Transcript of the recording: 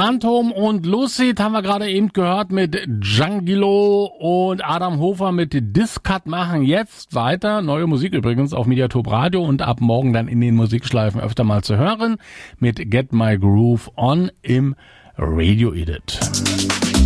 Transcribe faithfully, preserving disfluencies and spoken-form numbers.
Phantom und Lucid haben wir gerade eben gehört mit Giangelo und Adam Hofer mit Discut machen jetzt weiter. Neue Musik übrigens auf Mediatop Radio und ab morgen dann in den Musikschleifen öfter mal zu hören mit Get My Groove On im Radio Edit.